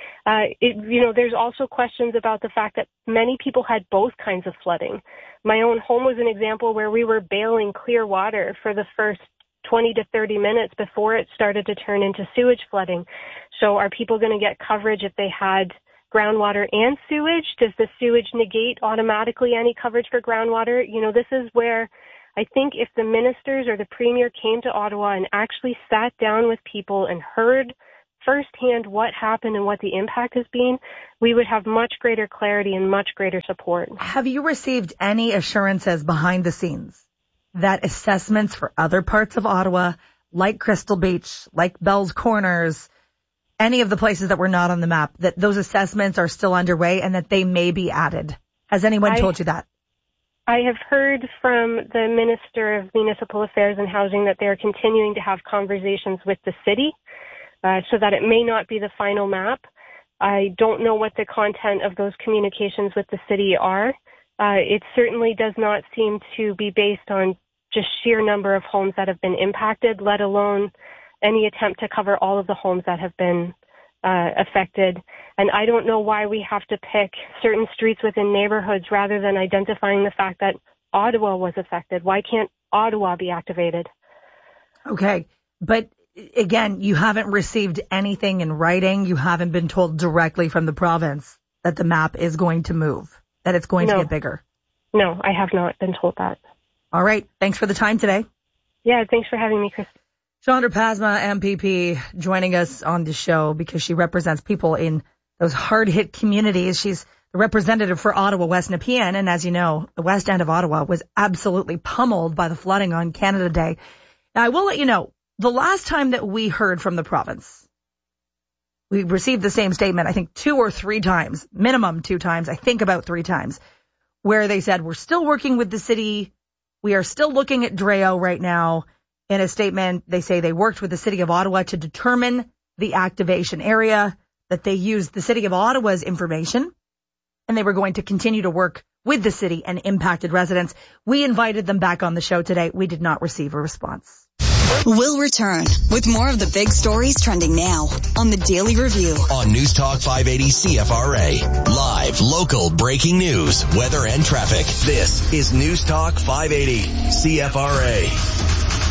There's also questions about the fact that many people had both kinds of flooding. My own home was an example where we were bailing clear water for the first 20 to 30 minutes before it started to turn into sewage flooding. So are people going to get coverage if they had groundwater and sewage? Does the sewage negate automatically any coverage for groundwater? This is where I think if the ministers or the premier came to Ottawa and actually sat down with people and heard firsthand what happened and what the impact has been, we would have much greater clarity and much greater support. Have you received any assurances behind the scenes that assessments for other parts of Ottawa, like Crystal Beach, like Bell's Corners, any of the places that were not on the map, that those assessments are still underway and that they may be added? Has anyone told you that? I have heard from the Minister of Municipal Affairs and Housing that they are continuing to have conversations with the city, so that it may not be the final map. I don't know what the content of those communications with the city are. It certainly does not seem to be based on just sheer number of homes that have been impacted, let alone any attempt to cover all of the homes that have been affected. And I don't know why we have to pick certain streets within neighborhoods rather than identifying the fact that Ottawa was affected. Why can't Ottawa be activated? Okay, but again, you haven't received anything in writing. You haven't been told directly from the province that the map is going to move, that it's going to get bigger. No, I have not been told that. All right. Thanks for the time today. Yeah, thanks for having me, Chris. Chandra Pasma, MPP, joining us on the show because she represents people in those hard-hit communities. She's the representative for Ottawa West Nepean, and as you know, the west end of Ottawa was absolutely pummeled by the flooding on Canada Day. Now, I will let you know, the last time that we heard from the province, we received the same statement, I think 2 or 3 times, minimum 2 times, I think about 3 times, where they said, we're still working with the city. We are still looking at Dreo right now. In a statement, they say they worked with the city of Ottawa to determine the activation area, that they used the city of Ottawa's information, and they were going to continue to work with the city and impacted residents. We invited them back on the show today. We did not receive a response. We'll return with more of the big stories trending now on the Daily Review. On News Talk 580 CFRA. Live, local, breaking news, weather and traffic. This is News Talk 580 CFRA.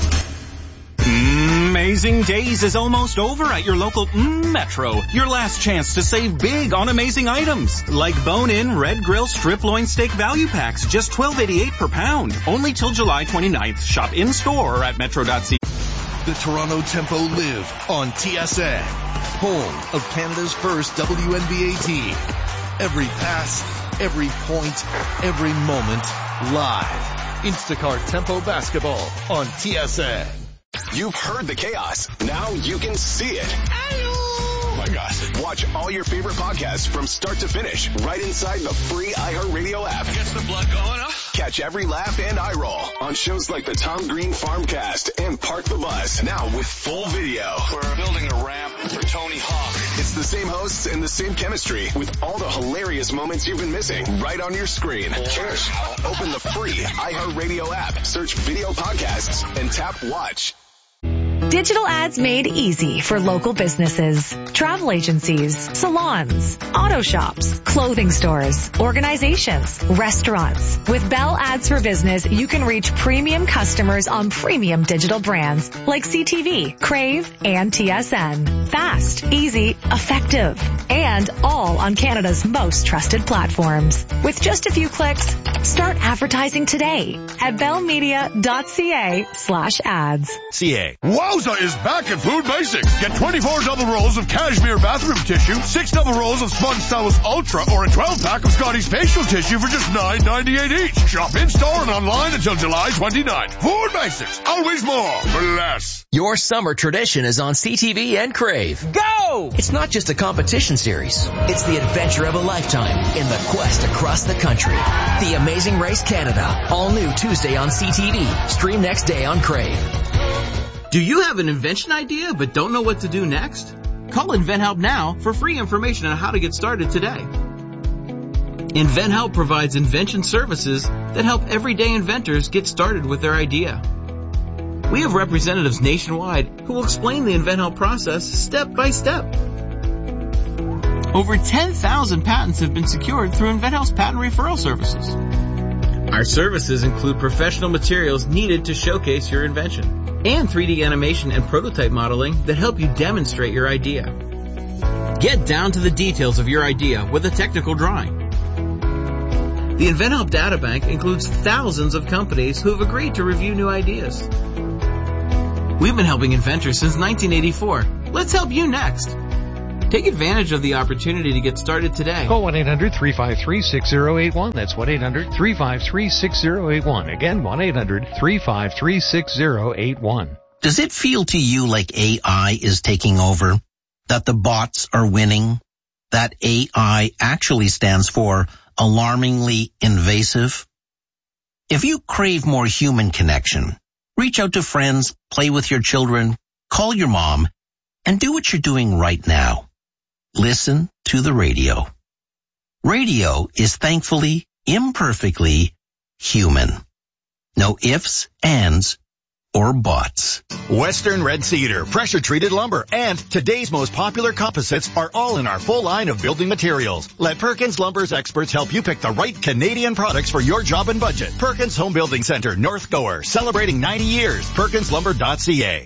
Amazing Days is almost over at your local Metro. Your last chance to save big on amazing items like bone-in red grill strip loin steak value packs, just $12.88 per pound. Only till July 29th. Shop in store or at metro.ca. The Toronto Tempo live on TSN, home of Canada's first WNBA team. Every pass, every point, every moment, live. Instacart Tempo basketball on TSN. You've heard the chaos. Now you can see it. Oh my gosh. Watch all your favorite podcasts from start to finish right inside the free iHeartRadio app. Gets the blood going, huh? Catch every laugh and eye roll on shows like the Tom Green Farmcast and Park the Bus. Now with full video. We're building a ramp for Tony Hawk. It's the same hosts and the same chemistry with all the hilarious moments you've been missing right on your screen. Cheers. Open the free iHeartRadio app, search video podcasts, and tap watch. Digital ads made easy for local businesses, travel agencies, salons, auto shops, clothing stores, organizations, restaurants. With Bell Ads for Business, you can reach premium customers on premium digital brands like CTV, Crave, and TSN. Fast, easy, effective, and all on Canada's most trusted platforms. With just a few clicks, start advertising today at bellmedia.ca/ads. CA. Wowza is back at Food Basics. Get 24 double rolls of cashmere bathroom tissue, 6 double rolls of Sponge Stylus Ultra, or a 12-pack of Scotty's facial tissue for just $9.98 each. Shop in-store and online until July 29th. Food Basics. Always more for less. Your summer tradition is on CTV and Crave. Go! Go! It's not just a competition series. It's the adventure of a lifetime in the quest across the country. The Amazing Race Canada. All new Tuesday on CTV. Stream next day on Crave. Do you have an invention idea but don't know what to do next? Call InventHelp now for free information on how to get started today. InventHelp provides invention services that help everyday inventors get started with their idea. We have representatives nationwide who will explain the InventHelp process step by step. Over 10,000 patents have been secured through InventHelp's patent referral services. Our services include professional materials needed to showcase your invention and 3D animation and prototype modeling that help you demonstrate your idea. Get down to the details of your idea with a technical drawing. The InventHelp Databank includes thousands of companies who have agreed to review new ideas. We've been helping inventors since 1984. Let's help you next. Take advantage of the opportunity to get started today. Call 1-800-353-6081. That's 1-800-353-6081. Again, 1-800-353-6081. Does it feel to you like AI is taking over? That the bots are winning? That AI actually stands for alarmingly invasive? If you crave more human connection, reach out to friends, play with your children, call your mom, and do what you're doing right now. Listen to the radio. Radio is thankfully, imperfectly human. No ifs, ands, or buts. Western Red Cedar, pressure-treated lumber, and today's most popular composites are all in our full line of building materials. Let Perkins Lumber's experts help you pick the right Canadian products for your job and budget. Perkins Home Building Center, North Gower, celebrating 90 years. PerkinsLumber.ca.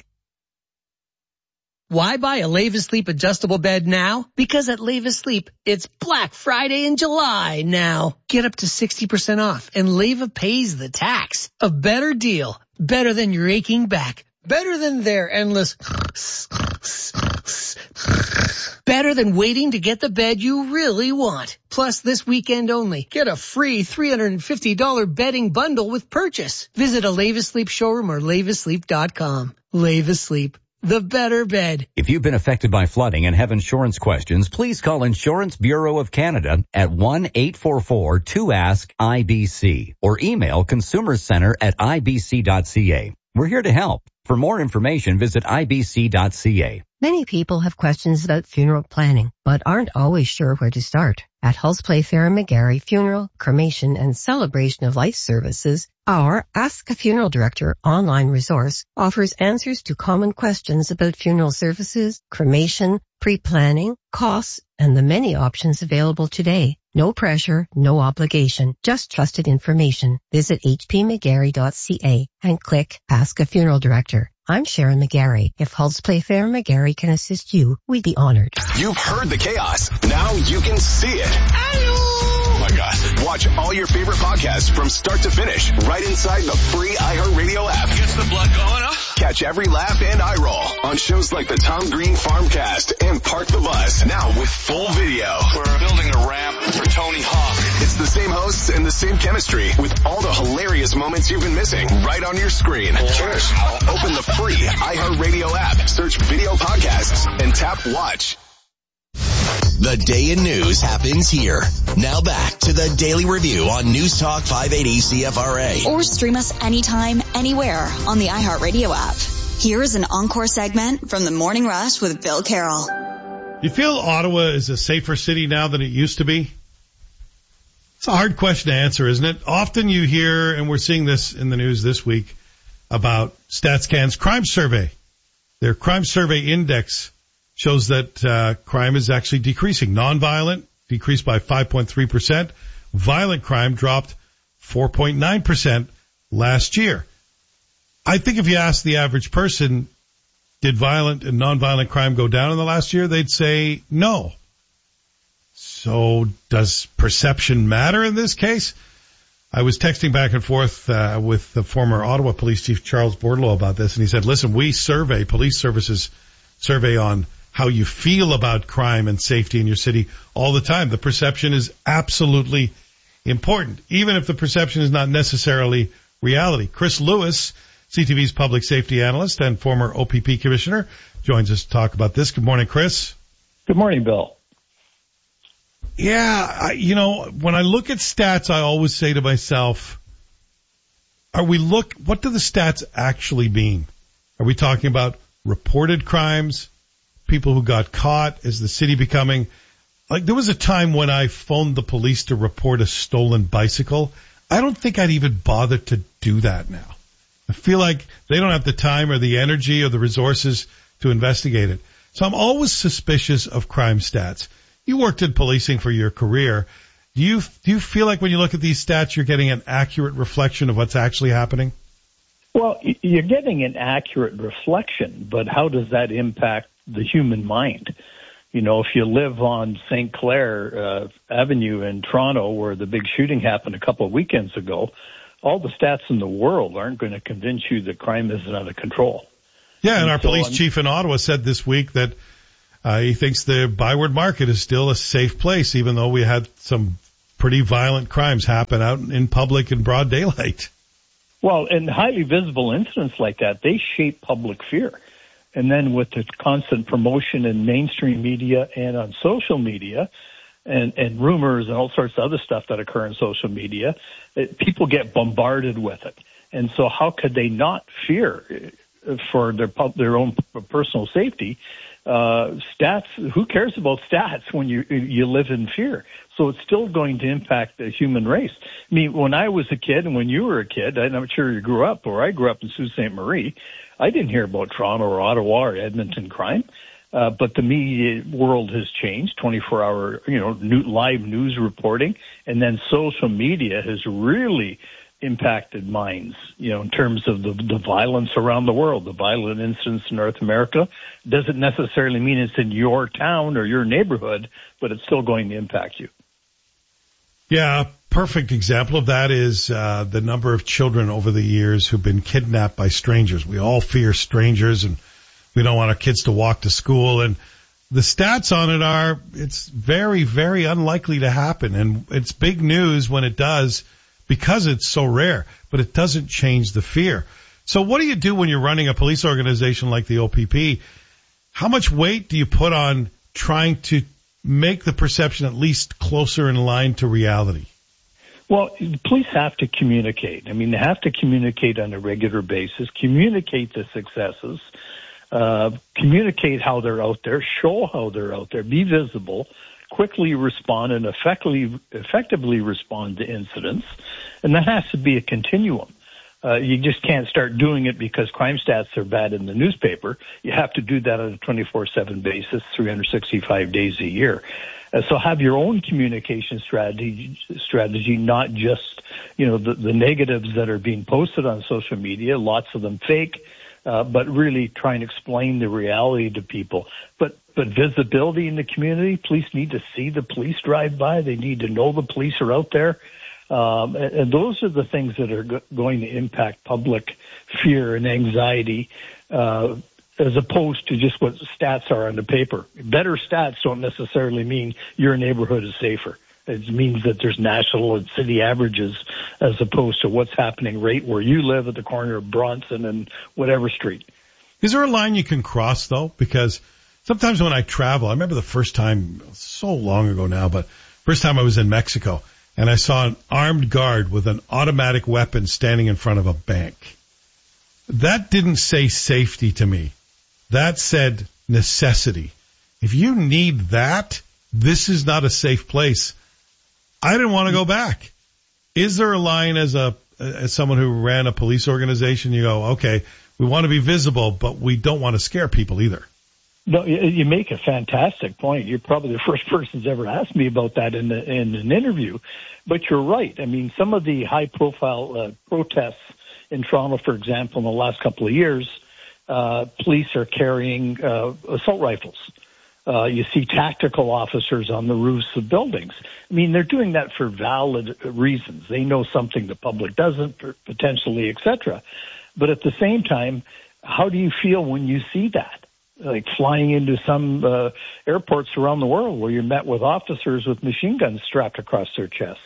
Why buy a Leva Sleep adjustable bed now? Because at Leva Sleep, it's Black Friday in July now. Get up to 60% off, and Leva pays the tax. A better deal. Better than your aching back. Better than their endless... Better than waiting to get the bed you really want. Plus, this weekend only, get a free $350 bedding bundle with purchase. Visit a Leva Sleep showroom or lavasleep.com. Leva Sleep. The better bed. If you've been affected by flooding and have insurance questions, please call Insurance Bureau of Canada at 1-844-2ASK-IBC or email consumercenter@ibc.ca. We're here to help. For more information, visit ibc.ca. Many people have questions about funeral planning, but aren't always sure where to start. At Hulse Playfair & McGarry Funeral, Cremation, and Celebration of Life Services, our Ask a Funeral Director online resource offers answers to common questions about funeral services, cremation, pre-planning, costs, and the many options available today. No pressure, no obligation, just trusted information. Visit hpmcgarry.ca and click Ask a Funeral Director. I'm Sharon McGarry. If Hulse Playfair & McGarry can assist you, we'd be honored. You've heard the chaos. Now you can see it. Oh my God. Watch all your favorite podcasts from start to finish right inside the free iHeartRadio app. Gets the blood going, huh? Catch every laugh and eye roll on shows like the Tom Green Farmcast and Park the Bus. Now with full video. We're building a ramp for Tony Hawk. It's the same hosts and the same chemistry with all the hilarious moments you've been missing right on your screen. Cheers. Open the free iHeartRadio app, search video podcasts, and tap watch. The day in news happens here. Now back to the Daily Review on News Talk 580 CFRA. Or stream us anytime, anywhere on the iHeartRadio app. Here's an encore segment from the Morning Rush with Bill Carroll. You feel Ottawa is a safer city now than it used to be? It's a hard question to answer, isn't it? Often you hear, and we're seeing this in the news this week, about StatsCan's crime survey. Their crime survey index shows that crime is actually decreasing. Nonviolent decreased by 5.3%. Violent crime dropped 4.9% last year. I think if you ask the average person, did violent and nonviolent crime go down in the last year, they'd say no. So does perception matter in this case? I was texting back and forth with the former Ottawa Police Chief Charles Bourdelot about this, and he said, listen, we survey, police services survey on how you feel about crime and safety in your city all the time. The perception is absolutely important, even if the perception is not necessarily reality. Chris Lewis, CTV's public safety analyst and former OPP commissioner, joins us to talk about this. Good morning, Chris. Good morning, Bill. Yeah, when I look at stats, I always say to myself, what do the stats actually mean? Are we talking about reported crimes, people who got caught? Is the city becoming, there was a time when I phoned the police to report a stolen bicycle. I don't think I'd even bother to do that now. I feel like they don't have the time or the energy or the resources to investigate it. So I'm always suspicious of crime stats. You worked in policing for your career. Do you feel like when you look at these stats, you're getting an accurate reflection of what's actually happening? Well, you're getting an accurate reflection, but how does that impact the human mind? If you live on St. Clair Avenue in Toronto, where the big shooting happened a couple of weekends ago, all the stats in the world aren't going to convince you that crime isn't under control. Yeah, and our police chief in Ottawa said this week that he thinks the Byward Market is still a safe place, even though we had some pretty violent crimes happen out in public in broad daylight. Well, and highly visible incidents like that, they shape public fear. And then with the constant promotion in mainstream media and on social media and rumors and all sorts of other stuff that occur in social media, people get bombarded with it. And so how could they not fear for their own personal safety? Stats, who cares about stats when you live in fear? So it's still going to impact the human race. I mean, when I was a kid and when you were a kid, I'm not sure you grew up, or I grew up in Sault Ste. Marie, I didn't hear about Toronto or Ottawa or Edmonton crime. But the media world has changed, 24-hour, live news reporting, and then social media has really impacted minds, in terms of the violence around the world, the violent incidents in North America. Doesn't necessarily mean it's in your town or your neighborhood, but it's still going to impact you. Yeah, a perfect example of that is the number of children over the years who've been kidnapped by strangers. We all fear strangers, and we don't want our kids to walk to school. And the stats on it are, it's very, very unlikely to happen. And it's big news when it does because it's so rare, but it doesn't change the fear. So what do you do when you're running a police organization like the OPP? How much weight do you put on trying to make the perception at least closer in line to reality? Well, police have to communicate. I mean, they have to communicate on a regular basis, communicate the successes, communicate how they're out there, show how they're out there, be visible, quickly respond, and effectively respond to incidents. And that has to be a continuum. You just can't start doing it because crime stats are bad in the newspaper. You have to do that on a 24/7 basis, 365 days a year. So have your own communication strategy, not just, the negatives that are being posted on social media, lots of them fake, but really try and explain the reality to people. But visibility in the community, police need to see the police drive by. They need to know the police are out there. And those are the things that are going to impact public fear and anxiety, as opposed to just what stats are on the paper. Better stats don't necessarily mean your neighborhood is safer. It means that there's national and city averages as opposed to what's happening right where you live at the corner of Bronson and whatever street. Is there a line you can cross, though? Because sometimes when I travel, I remember the first time, so long ago now, but first time I was in Mexico, and I saw an armed guard with an automatic weapon standing in front of a bank. That didn't say safety to me. That said necessity. If you need that, this is not a safe place. I didn't want to go back. Is there a line as someone who ran a police organization, you go, okay, we want to be visible, but we don't want to scare people either? No, you make a fantastic point. You're probably the first person who's ever asked me about that in an interview. But you're right. I mean, some of the high-profile protests in Toronto, for example, in the last couple of years, police are carrying assault rifles. You see tactical officers on the roofs of buildings. I mean, they're doing that for valid reasons. They know something the public doesn't, potentially, et cetera. But at the same time, how do you feel when you see that? Like flying into some airports around the world where you're met with officers with machine guns strapped across their chests.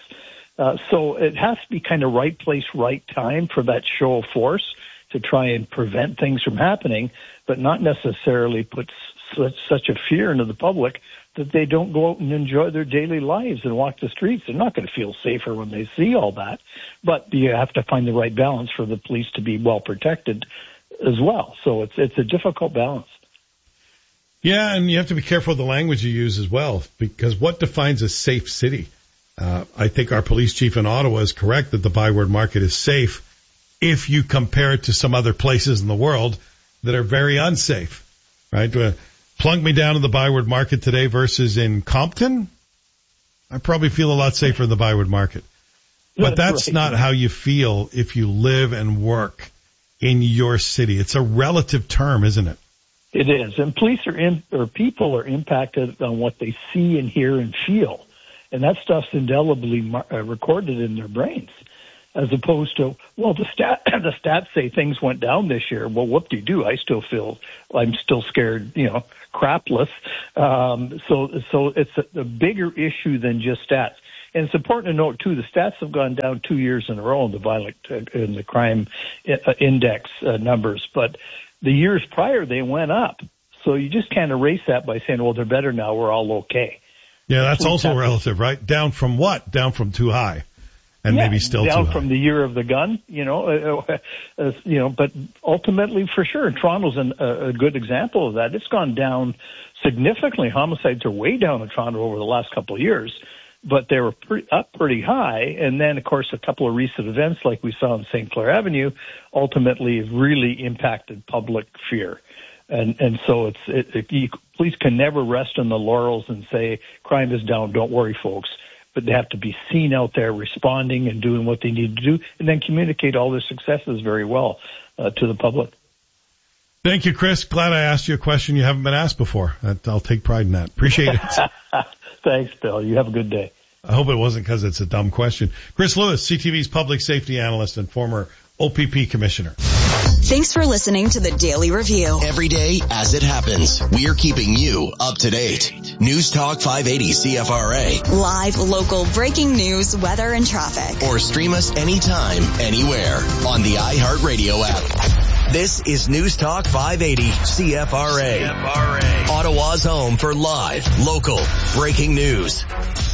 So it has to be kind of right place, right time for that show of force to try and prevent things from happening, but not necessarily put such a fear into the public that they don't go out and enjoy their daily lives and walk the streets. They're not going to feel safer when they see all that. But you have to find the right balance for the police to be well protected as well. So it's a difficult balance. Yeah, and you have to be careful of the language you use as well, because what defines a safe city? I think our police chief in Ottawa is correct that the Byward Market is safe if you compare it to some other places in the world that are very unsafe, right? Plunk me down to the Byward Market today versus in Compton, I probably feel a lot safer in the Byward Market. But that's right. Not how you feel if you live and work in your city. It's a relative term, isn't it? It is. And people are impacted on what they see and hear and feel. And that stuff's indelibly recorded in their brains, as opposed to, well, the stats say things went down this year. Well, whoop-de-doo, I'm still scared, crapless. So it's a bigger issue than just stats. And it's important to note, too, the stats have gone down 2 years in a row in the crime index numbers. But the years prior, they went up. So you just can't erase that by saying, well, they're better now, we're all okay. Yeah, that's also relative, right? Down from what? Down from too high. And maybe still too high. Down from the year of the gun, but ultimately, for sure, Toronto's a good example of that. It's gone down significantly. Homicides are way down in Toronto over the last couple of years, but they were up pretty high. And then, of course, a couple of recent events like we saw on St. Clair Avenue ultimately have really impacted public fear. And so police can never rest on the laurels and say crime is down, don't worry, folks. But they have to be seen out there responding and doing what they need to do, and then communicate all their successes very well to the public. Thank you, Chris. Glad I asked you a question you haven't been asked before. I'll take pride in that. Appreciate it. Thanks, Bill. You have a good day. I hope it wasn't because it's a dumb question. Chris Lewis, CTV's public safety analyst and former OPP commissioner. Thanks for listening to the Daily Review. Every day as it happens, we're keeping you up to date. News Talk 580 CFRA. Live, local, breaking news, weather, and traffic. Or stream us anytime, anywhere on the iHeartRadio app. This is News Talk 580 CFRA. Ottawa's home for live, local, breaking news.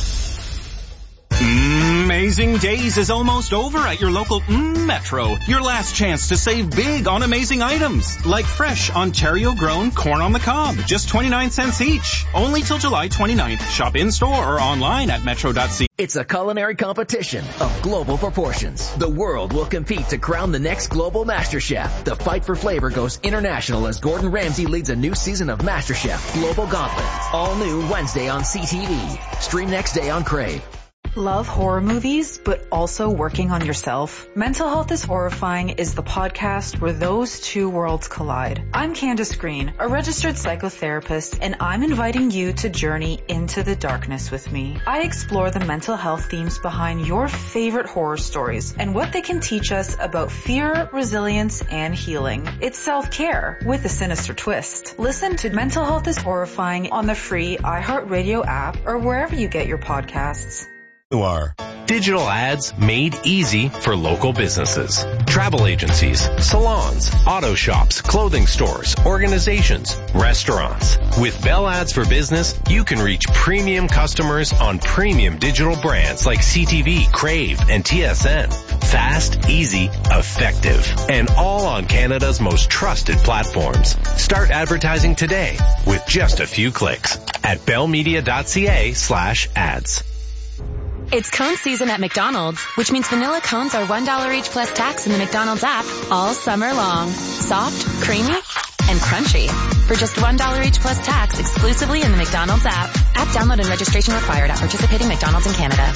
Amazing Days is almost over at your local Metro. Your last chance to save big on amazing items, like fresh Ontario-grown corn on the cob, just 29 cents each. Only till July 29th. Shop in-store or online at metro.ca. It's a culinary competition of global proportions. The world will compete to crown the next global Master Chef. The fight for flavor goes international as Gordon Ramsay leads a new season of Master Chef Global Gauntlet. All new Wednesday on CTV. Stream next day on Crave. Love horror movies, but also working on yourself? Mental Health is Horrifying is the podcast where those two worlds collide. I'm Candace Green, a registered psychotherapist, and I'm inviting you to journey into the darkness with me. I explore the mental health themes behind your favorite horror stories and what they can teach us about fear, resilience, and healing. It's self-care with a sinister twist. Listen to Mental Health is Horrifying on the free iHeartRadio app or wherever you get your podcasts. Digital ads made easy for local businesses. Travel agencies, salons, auto shops, clothing stores, organizations, restaurants. With Bell Ads for Business, you can reach premium customers on premium digital brands like CTV, Crave, and TSN. Fast, easy, effective, and all on Canada's most trusted platforms. Start advertising today with just a few clicks at bellmedia.ca/ads. It's cone season at McDonald's, which means vanilla cones are $1 each plus tax in the McDonald's app all summer long. Soft, creamy, and crunchy. For just $1 each plus tax exclusively in the McDonald's app. App download and registration required at participating McDonald's in Canada.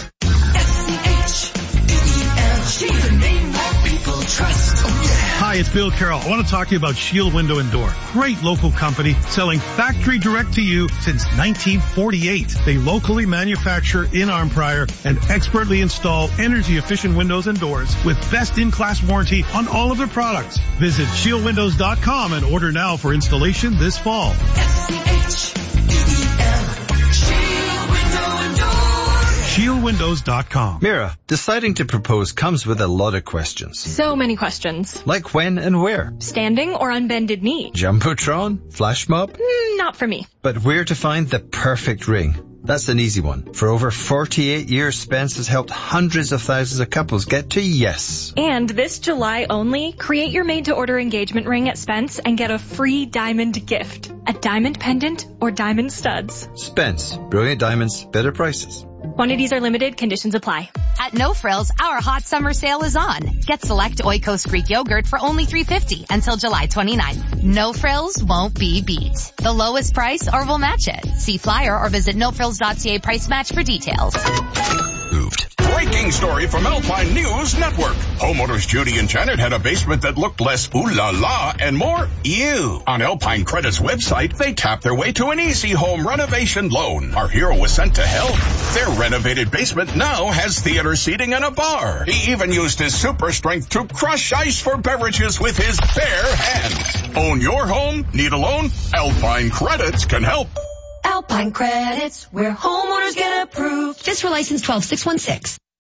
S-C-H-E-E-L-G, the name that people trust. Oh, yeah. Hi, it's Bill Carroll. I want to talk to you about Shield Window and Door. Great local company selling factory direct to you since 1948. They locally manufacture in Arnprior and expertly install energy efficient windows and doors with best in class warranty on all of their products. Visit shieldwindows.com and order now for installation this fall. S-C-H-E-E-L, Shield Window and Door. AlpineWindows.com. Mira, deciding to propose comes with a lot of questions. So many questions. Like when and where? Standing or on bended knee? Jumbotron? Flash mob? Not for me. But where to find the perfect ring? That's an easy one. For over 48 years, Spence has helped hundreds of thousands of couples get to yes. And this July only, create your made-to-order engagement ring at Spence and get a free diamond gift. A diamond pendant or diamond studs. Spence. Brilliant diamonds, better prices. Quantities are limited. Conditions apply. At No Frills, our hot summer sale is on. Get select Oikos Greek yogurt for only $3.50 until July 29th. No Frills won't be beat. The lowest price or we'll match it. See flyer or visit nofrills.ca price match for details. Breaking story from Alpine News Network. Homeowners Judy and Janet had a basement that looked less ooh la la and more ew. On Alpine Credit's website, they tapped their way to an easy home renovation loan. Our hero was sent to help. Their renovated basement now has theater seating and a bar. He even used his super strength to crush ice for beverages with his bare hands. Own your home? Need a loan? Alpine Credits can help. Alpine Credits, where homeowners get approved. Just for license 12616.